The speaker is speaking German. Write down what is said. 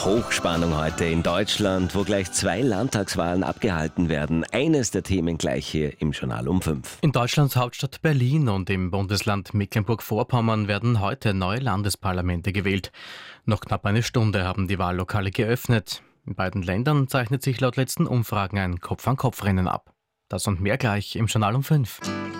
Hochspannung heute in Deutschland, wo gleich 2 Landtagswahlen abgehalten werden. Eines der Themen gleich hier im Journal um 5. In Deutschlands Hauptstadt Berlin und im Bundesland Mecklenburg-Vorpommern werden heute neue Landesparlamente gewählt. Noch knapp eine Stunde haben die Wahllokale geöffnet. In beiden Ländern zeichnet sich laut letzten Umfragen ein Kopf-an-Kopf-Rennen ab. Das und mehr gleich im Journal um 5.